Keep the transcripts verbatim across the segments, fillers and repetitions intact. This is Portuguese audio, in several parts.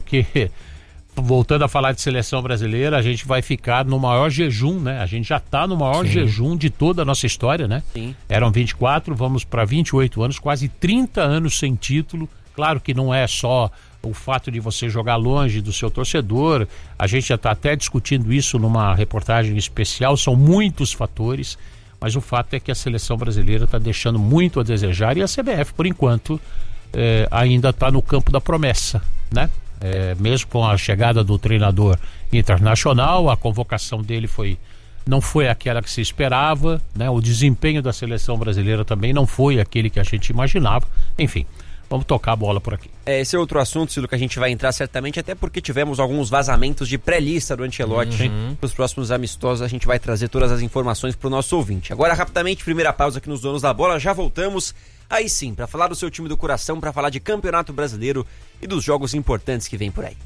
porque voltando a falar de seleção brasileira, a gente vai ficar no maior jejum, né? A gente já está no maior Sim. jejum de toda a nossa história, né? Sim. Eram vinte e quatro, vamos para vinte e oito anos, quase trinta anos sem título. Claro que não é só o fato de você jogar longe do seu torcedor, a gente já está até discutindo isso numa reportagem especial, são muitos fatores, mas o fato é que a seleção brasileira está deixando muito a desejar e a C B F, por enquanto, eh, ainda está no campo da promessa, né? É, mesmo com a chegada do treinador internacional, a convocação dele foi, não foi aquela que se esperava, né? O desempenho da seleção brasileira também não foi aquele que a gente imaginava. Enfim, vamos tocar a bola por aqui. É, esse é outro assunto, Cilo, que a gente vai entrar certamente, até porque tivemos alguns vazamentos de pré-lista do Ancelotti. Uhum. Para os próximos amistosos a gente vai trazer todas as informações para o nosso ouvinte. Agora, rapidamente, primeira pausa aqui nos Donos da Bola, já voltamos. Aí sim, para falar do seu time do coração, para falar de Campeonato Brasileiro e dos jogos importantes que vem por aí.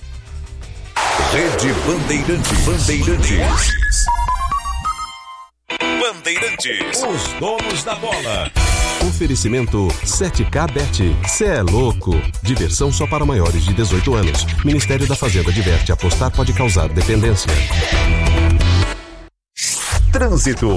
Rede Bandeirantes. Bandeirantes. Bandeirantes. Os donos da bola. Oferecimento sete K Bet. Cê é louco. Diversão só para maiores de dezoito anos. Ministério da Fazenda adverte: apostar pode causar dependência. Trânsito.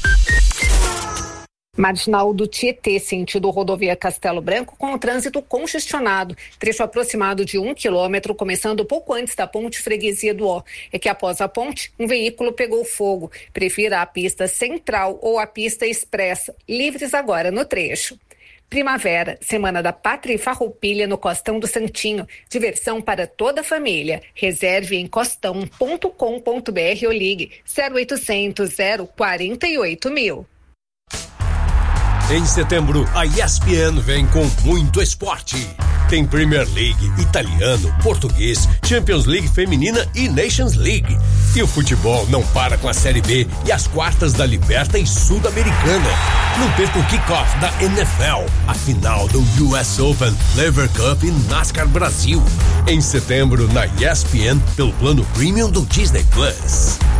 Marginal do Tietê, sentido rodovia Castelo Branco, com o trânsito congestionado. Trecho aproximado de um quilômetro, começando pouco antes da ponte Freguesia do Ó. É que após a ponte, um veículo pegou fogo. Prefira a pista central ou a pista expressa, livres agora no trecho. Primavera, Semana da Pátria e Farroupilha no Costão do Santinho. Diversão para toda a família. Reserve em costão ponto com ponto br ou ligue zero oitocentos, zero quarenta e oito mil. Em setembro, a E S P N vem com muito esporte. Tem Premier League, italiano, português, Champions League feminina e Nations League. E o futebol não para com a Série B e as quartas da Liberta e Sul-Americana. Não perca o kickoff da N F L, a final do U S Open, Lever Cup e NASCAR Brasil. Em setembro, na E S P N, pelo plano Premium do Disney Plus.